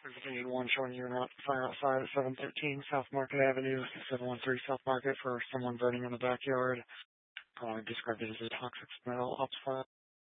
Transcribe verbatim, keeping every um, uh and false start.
Virginia one showing you not fire outside at seven thirteen South Market Avenue, seven one three South Market for someone burning in the backyard. Uh, described it as a toxic smell. Ops file.